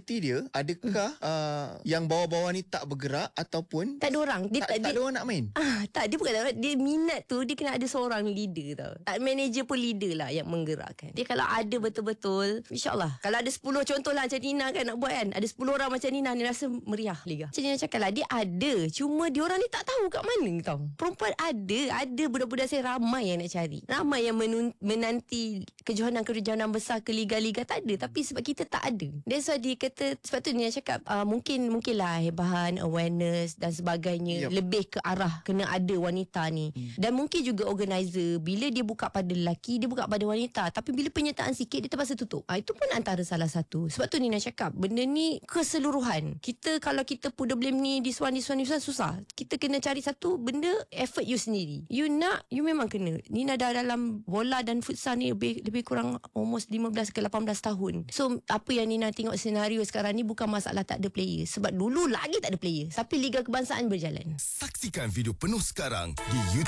mentaliti dia, adakah yang bawah-bawah ni tak bergerak ataupun tak ada orang. Dia tak ada orang nak main? Tak, dia bukan dia minat tu, dia kena ada seorang leader tau. Tak, manager pun leader lah yang menggerakkan. Dia kalau ada betul-betul, insyaAllah. Kalau ada 10 contoh lah macam Nina kan nak buat kan, ada 10 orang macam Nina, ni rasa meriah Liga. Macam Nina cakap lah, dia ada, cuma dia orang ni tak tahu kat mana tau. Perempuan ada budak-budak saya ramai yang nak cari, ramai yang menanti kejohanan besar ke liga-liga, tak ada. Tapi sebab kita tak ada, that's why dia kata, sebab tu Nina cakap mungkinlah hebahan, awareness dan sebagainya, lebih ke arah kena ada wanita ni. Dan mungkin juga organizer, bila dia buka pada lelaki, dia buka pada wanita, tapi bila penyertaan sikit dia terpaksa tutup. Itu pun antara salah satu. Sebab tu Nina cakap, benda ni keseluruhan. Kita kalau kita put the blame ni this one susah. Kita kena cari satu benda, effort you sendiri. You memang kena. Nina dah dalam bola dan futsal ni lebih kurang almost 15 ke 18 tahun. So apa yang Nina tengok senario sekarang ni bukan masalah tak ada player, sebab dulu lagi tak ada player, tapi Liga Kebangsaan berjalan. Saksikan video penuh sekarang di YouTube.